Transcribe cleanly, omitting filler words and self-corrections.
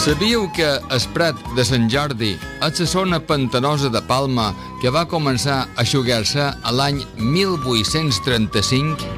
Sabíeu que el Prat de Sant Jordi és la zona pantanosa de Palma que va començar a eixugar-se a l'any 1835?